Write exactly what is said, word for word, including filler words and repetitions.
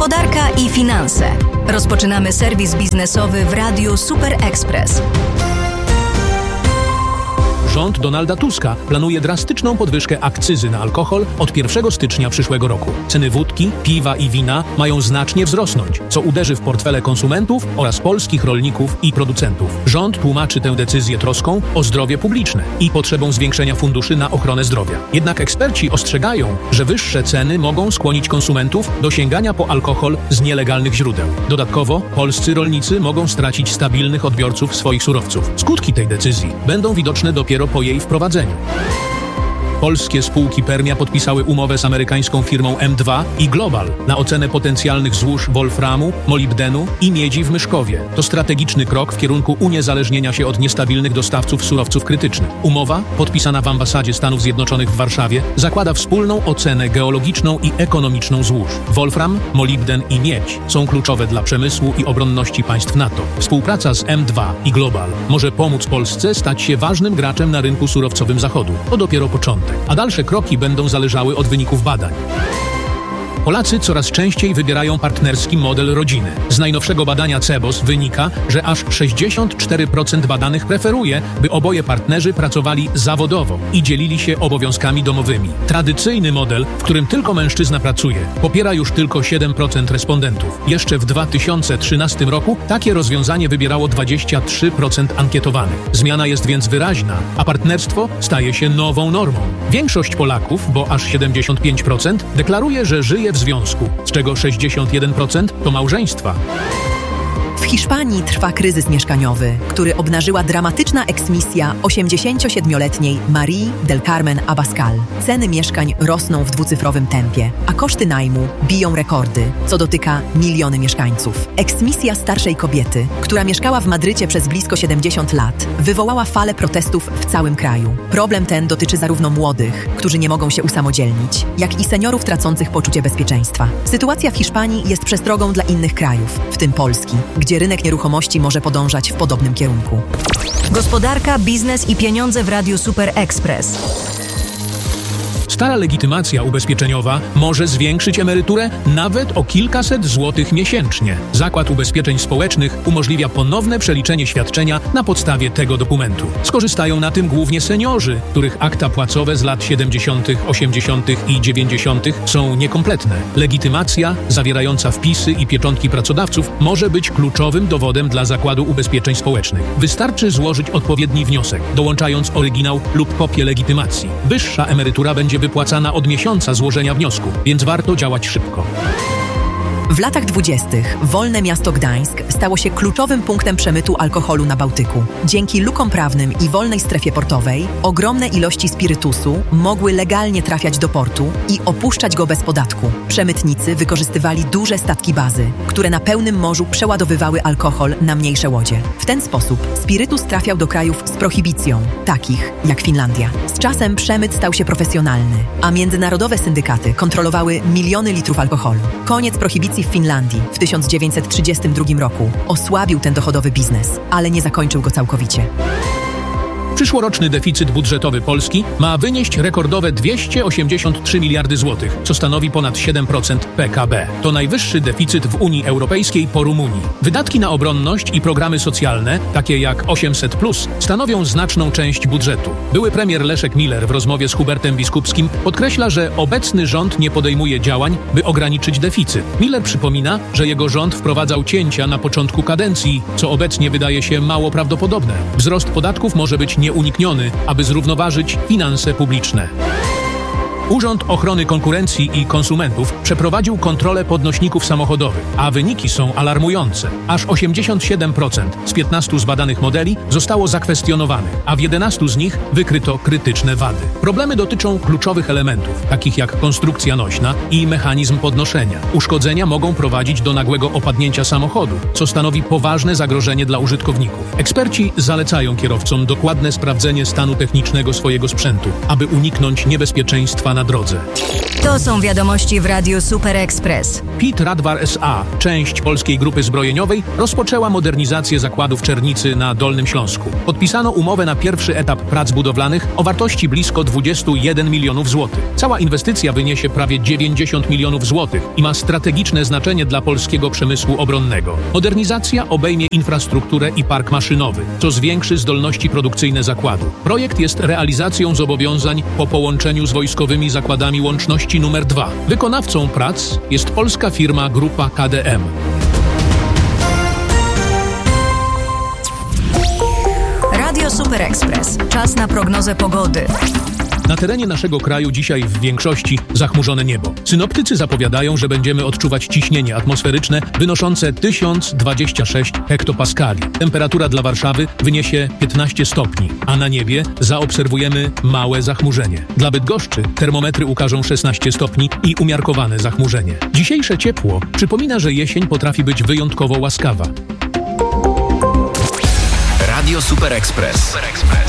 Gospodarka i finanse. Rozpoczynamy serwis biznesowy w Radiu Super Express. Rząd Donalda Tuska planuje drastyczną podwyżkę akcyzy na alkohol od pierwszego stycznia przyszłego roku. Ceny wódki, piwa i wina mają znacznie wzrosnąć, co uderzy w portfele konsumentów oraz polskich rolników i producentów. Rząd tłumaczy tę decyzję troską o zdrowie publiczne i potrzebą zwiększenia funduszy na ochronę zdrowia. Jednak eksperci ostrzegają, że wyższe ceny mogą skłonić konsumentów do sięgania po alkohol z nielegalnych źródeł. Dodatkowo polscy rolnicy mogą stracić stabilnych odbiorców swoich surowców. Skutki tej decyzji będą widoczne dopiero po jej wprowadzeniu. Polskie spółki Permia podpisały umowę z amerykańską firmą M dwa i Global na ocenę potencjalnych złóż wolframu, molibdenu i miedzi w Myszkowie. To strategiczny krok w kierunku uniezależnienia się od niestabilnych dostawców surowców krytycznych. Umowa, podpisana w ambasadzie Stanów Zjednoczonych w Warszawie, zakłada wspólną ocenę geologiczną i ekonomiczną złóż. Wolfram, molibden i miedź są kluczowe dla przemysłu i obronności państw NATO. Współpraca z M dwa i Global może pomóc Polsce stać się ważnym graczem na rynku surowcowym Zachodu. To dopiero początek, a dalsze kroki będą zależały od wyników badań. Polacy coraz częściej wybierają partnerski model rodziny. Z najnowszego badania C E B O S wynika, że aż sześćdziesiąt cztery procent badanych preferuje, by oboje partnerzy pracowali zawodowo i dzielili się obowiązkami domowymi. Tradycyjny model, w którym tylko mężczyzna pracuje, popiera już tylko siedem procent respondentów. Jeszcze w dwa tysiące trzynastym roku takie rozwiązanie wybierało dwadzieścia trzy procent ankietowanych. Zmiana jest więc wyraźna, a partnerstwo staje się nową normą. Większość Polaków, bo aż siedemdziesiąt pięć procent, deklaruje, że żyje w związku, z czego sześćdziesiąt jeden procent to małżeństwa. W Hiszpanii trwa kryzys mieszkaniowy, który obnażyła dramatyczna eksmisja osiemdziesięciosiedmioletniej Marii del Carmen Abascal. Ceny mieszkań rosną w dwucyfrowym tempie, a koszty najmu biją rekordy, co dotyka miliony mieszkańców. Eksmisja starszej kobiety, która mieszkała w Madrycie przez blisko siedemdziesiąt lat, wywołała falę protestów w całym kraju. Problem ten dotyczy zarówno młodych, którzy nie mogą się usamodzielnić, jak i seniorów tracących poczucie bezpieczeństwa. Sytuacja w Hiszpanii jest przestrogą dla innych krajów, w tym Polski, gdzie rynek nieruchomości może podążać w podobnym kierunku. Gospodarka, biznes i pieniądze w Radiu Super Express. Stara legitymacja ubezpieczeniowa może zwiększyć emeryturę nawet o kilkaset złotych miesięcznie. Zakład Ubezpieczeń Społecznych umożliwia ponowne przeliczenie świadczenia na podstawie tego dokumentu. Skorzystają na tym głównie seniorzy, których akta płacowe z lat siedemdziesiątych, osiemdziesiątych i dziewięćdziesiątych są niekompletne. Legitymacja zawierająca wpisy i pieczątki pracodawców może być kluczowym dowodem dla Zakładu Ubezpieczeń Społecznych. Wystarczy złożyć odpowiedni wniosek, dołączając oryginał lub kopię legitymacji. Wyższa emerytura będzie wypłacana od miesiąca złożenia wniosku, więc warto działać szybko. W latach dwudziestych wolne miasto Gdańsk stało się kluczowym punktem przemytu alkoholu na Bałtyku. Dzięki lukom prawnym i wolnej strefie portowej ogromne ilości spirytusu mogły legalnie trafiać do portu i opuszczać go bez podatku. Przemytnicy wykorzystywali duże statki bazy, które na pełnym morzu przeładowywały alkohol na mniejsze łodzie. W ten sposób spirytus trafiał do krajów z prohibicją, takich jak Finlandia. Z czasem przemyt stał się profesjonalny, a międzynarodowe syndykaty kontrolowały miliony litrów alkoholu. Koniec prohibicji w Finlandii w tysiąc dziewięćset trzydziestym drugim roku osłabił ten dochodowy biznes, ale nie zakończył go całkowicie. Przyszłoroczny deficyt budżetowy Polski ma wynieść rekordowe dwieście osiemdziesiąt trzy miliardy złotych, co stanowi ponad siedem procent P K B. To najwyższy deficyt w Unii Europejskiej po Rumunii. Wydatki na obronność i programy socjalne, takie jak osiemset plus, stanowią znaczną część budżetu. Były premier Leszek Miller w rozmowie z Hubertem Biskupskim podkreśla, że obecny rząd nie podejmuje działań, by ograniczyć deficyt. Miller przypomina, że jego rząd wprowadzał cięcia na początku kadencji, co obecnie wydaje się mało prawdopodobne. Wzrost podatków może być nieunikniony, aby zrównoważyć finanse publiczne. Urząd Ochrony Konkurencji i Konsumentów przeprowadził kontrolę podnośników samochodowych, a wyniki są alarmujące. Aż osiemdziesiąt siedem procent z piętnastu zbadanych modeli zostało zakwestionowanych, a w jedenastu z nich wykryto krytyczne wady. Problemy dotyczą kluczowych elementów, takich jak konstrukcja nośna i mechanizm podnoszenia. Uszkodzenia mogą prowadzić do nagłego opadnięcia samochodu, co stanowi poważne zagrożenie dla użytkowników. Eksperci zalecają kierowcom dokładne sprawdzenie stanu technicznego swojego sprzętu, aby uniknąć niebezpieczeństwa na drodze. To są wiadomości w Radiu Super Express. P I T Radwar S A, część Polskiej Grupy Zbrojeniowej, rozpoczęła modernizację zakładu w Czernicy na Dolnym Śląsku. Podpisano umowę na pierwszy etap prac budowlanych o wartości blisko dwadzieścia jeden milionów złotych. Cała inwestycja wyniesie prawie dziewięćdziesiąt milionów złotych i ma strategiczne znaczenie dla polskiego przemysłu obronnego. Modernizacja obejmie infrastrukturę i park maszynowy, co zwiększy zdolności produkcyjne zakładu. Projekt jest realizacją zobowiązań po połączeniu z wojskowymi zakładami łączności numer dwa. Wykonawcą prac jest polska firma Grupa K D M. Radio Super Express. Czas na prognozę pogody. Na terenie naszego kraju dzisiaj w większości zachmurzone niebo. Synoptycy zapowiadają, że będziemy odczuwać ciśnienie atmosferyczne wynoszące tysiąc dwadzieścia sześć hektopaskali. Temperatura dla Warszawy wyniesie piętnaście stopni, a na niebie zaobserwujemy małe zachmurzenie. Dla Bydgoszczy termometry ukażą szesnaście stopni i umiarkowane zachmurzenie. Dzisiejsze ciepło przypomina, że jesień potrafi być wyjątkowo łaskawa. Radio Super Express.